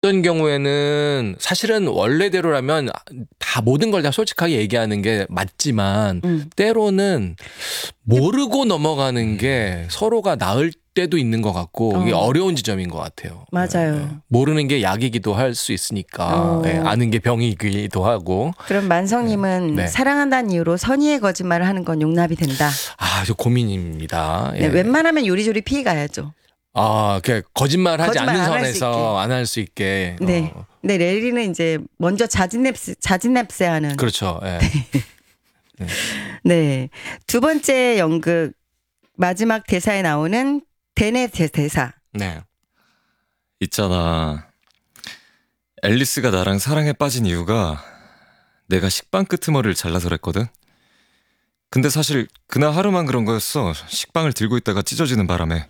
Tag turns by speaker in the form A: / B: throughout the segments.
A: 어떤 경우에는 사실은 원래대로라면 다 모든 걸 다 솔직하게 얘기하는 게 맞지만 때로는 모르고 넘어가는 게 서로가 나을 때도 있는 것 같고 이게 어려운 지점인 것 같아요.
B: 맞아요.
A: 네. 모르는 게 약이기도 할 수 있으니까 네. 아는 게 병이기도 하고.
B: 그럼 만성님은
A: 네.
B: 사랑한다는 이유로 선의의 거짓말을 하는 건 용납이 된다.
A: 저 고민입니다.
B: 네, 웬만하면 요리조리 피해가야죠.
A: 그 거짓말하지
B: 거짓말
A: 않는
B: 안할 수
A: 선에서 안 할 수 있게.
B: 네. 근데 레리는 이제 먼저 자진냅세하는.
A: 그렇죠. 네.
B: 네. 두 번째 연극 마지막 대사에 나오는 대내 대사.
A: 네.
C: 있잖아. 앨리스가 나랑 사랑에 빠진 이유가 내가 식빵 끄트머리를 잘라서 그랬거든. 근데 사실 그날 하루만 그런 거였어. 식빵을 들고 있다가 찢어지는 바람에.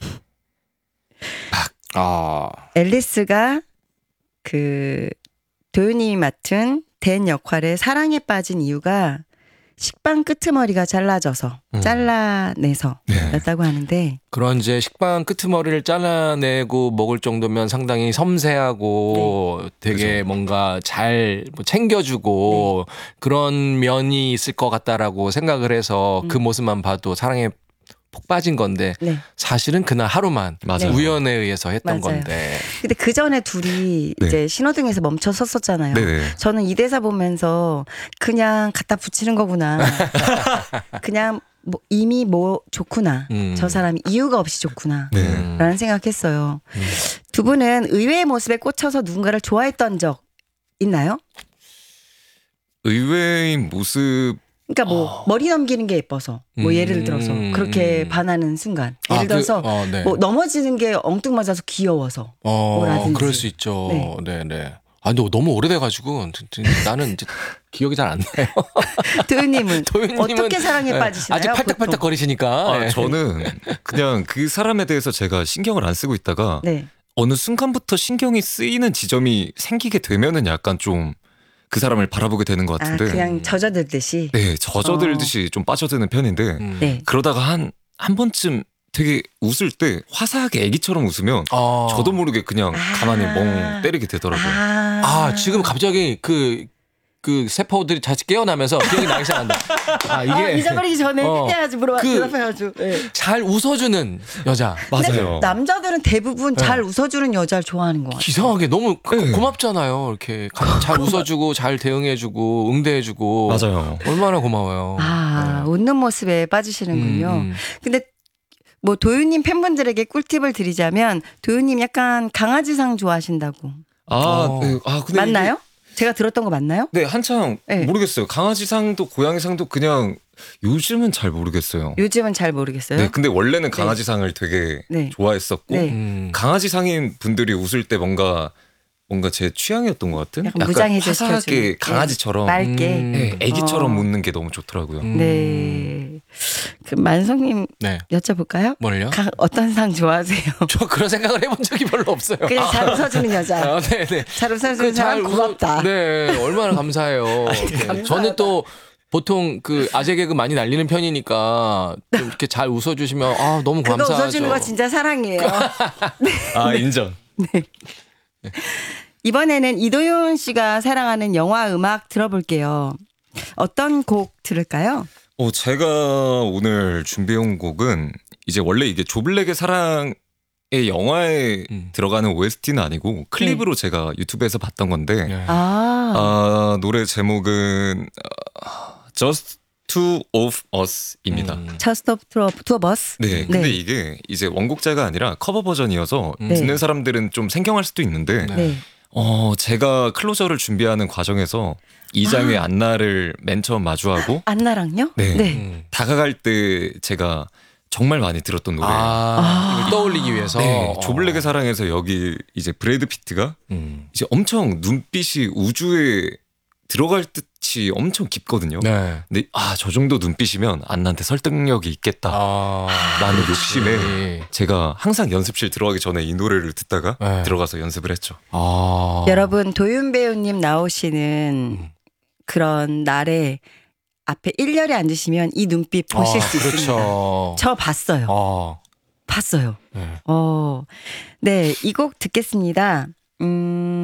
B: 앨리스가 그 도윤님이 맡은 댄 역할에 사랑에 빠진 이유가 식빵 끄트머리가 잘라내서
C: 네.
B: 였다고 하는데
A: 그런 이제 식빵 끄트머리를 잘라내고 먹을 정도면 상당히 섬세하고 되게
C: 그죠.
A: 뭔가 잘 챙겨주고 그런 면이 있을 것 같다라고 생각을 해서 그 모습만 봐도 사랑에 폭 빠진 건데 사실은 그날 하루만
C: 맞아요.
A: 우연에 의해서 했던
B: 맞아요.
A: 건데.
B: 근데 그 전에 둘이
C: 네.
B: 이제 신호등에서 멈춰 섰었잖아요.
C: 네네.
B: 저는 이 대사 보면서 그냥 갖다 붙이는 거구나. 그냥 이미 좋구나. 저 사람이 이유가 없이 좋구나.
C: 네.
B: 라는 생각했어요. 두 분은 의외의 모습에 꽂혀서 누군가를 좋아했던 적 있나요?
C: 의외인 모습.
B: 그러니까 머리 넘기는 게 예뻐서 예를 들어서 그렇게 반하는 순간 예를 들어서
A: 네.
B: 넘어지는 게 엉뚱맞아서 귀여워서 라든지.
A: 그럴 수 있죠. 네네. 근데 너무 오래돼가지고 나는 이제 기억이 잘 안 나요.
B: 도윤님은 어떻게 사랑에 빠지시나요?
A: 아직 팔딱팔딱 거리시니까.
C: 저는 그냥 그 사람에 대해서 제가 신경을 안 쓰고 있다가 어느 순간부터 신경이 쓰이는 지점이 생기게 되면은 약간 좀 그 사람을 바라보게 되는 것 같은데.
B: 그냥 젖어들듯이.
C: 네, 젖어들듯이 좀 빠져드는 편인데 그러다가 한 번쯤 되게 웃을 때 화사하게 애기처럼 웃으면 저도 모르게 그냥 가만히 멍 때리게 되더라고요.
A: 지금 갑자기 그 세포들이 다시 깨어나면서 기억이 나기 시작한다. 이게
B: 잊어버리기 전에 해야지 대답해야죠.
A: 잘 웃어주는 여자.
C: 맞아요.
B: 남자들은 대부분 잘 웃어주는 여자를 좋아하는 것 같아요.
A: 이상하게 너무 고맙잖아요. 이렇게 잘 웃어주고 잘 대응해주고 응대해주고.
C: 맞아요.
A: 얼마나 고마워요.
B: 웃는 모습에 빠지시는군요. 근데 도윤님 팬분들에게 꿀팁을 드리자면 도윤님 약간 강아지상 좋아하신다고.
C: 근데
B: 맞나요? 제가 들었던 거 맞나요?
C: 네, 한창 모르겠어요. 강아지상도 고양이상도 그냥 요즘은 잘 모르겠어요.
B: 요즘은 잘 모르겠어요.
C: 네, 근데 원래는 강아지상을 되게 좋아했었고 강아지상인 분들이 웃을 때 뭔가 제 취향이었던 것 같은?
B: 약간 무장해제
C: 화사하게
B: 시켜주는.
C: 강아지처럼
B: 맑게
C: 애기처럼 웃는 게 너무 좋더라고요.
B: 네. 그 만성님 여쭤볼까요?
A: 뭘요?
B: 어떤 상 좋아하세요?
A: 저 그런 생각을 해본 적이 별로 없어요.
B: 그냥 잘 웃어주는 여자.
A: 네네.
B: 잘 웃어주는 사람 고맙다.
A: 네, 얼마나 감사해요. 저는 또 보통 그 아재 개그 많이 날리는 편이니까 좀 이렇게 잘 웃어주시면 너무 감사하죠.
B: 그거 웃어주는 거 진짜 사랑이에요.
C: 인정.
B: 네. 이번에는 이도윤 씨가 사랑하는 영화 음악 들어볼게요. 어떤 곡 들을까요?
C: 제가 오늘 준비해온 곡은 이제 원래 이게 조블랙의 사랑의 영화에 들어가는 OST는 아니고 클립으로 제가 유튜브에서 봤던 건데 노래 제목은 Just Two of Us입니다.
B: Just Two of Us.
C: 네, 근데 이게 이제 원곡자가 아니라 커버 버전이어서 듣는 사람들은 좀 생경할 수도 있는데 제가 클로저를 준비하는 과정에서 이장의 안나를 맨 처음 마주하고
B: 안나랑요?
C: 네. 다가갈 때 제가 정말 많이 들었던 노래예요.
A: 이걸 떠올리기 위해서.
C: 네, 조블랙의 사랑에서 여기 이제 브래드 피트가 이제 엄청 눈빛이 우주에 들어갈 듯이 엄청 깊거든요. 근데 저 정도 눈빛이면 안나한테 설득력이 있겠다 라는 욕심에 제가 항상 연습실 들어가기 전에 이 노래를 듣다가 들어가서 연습을 했죠.
B: 여러분 도윤 배우님 나오시는 그런 날에 앞에 1열에 앉으시면 이 눈빛 보실 수 있습니다. 저 봤어요. 봤어요. 네, 이 곡 듣겠습니다.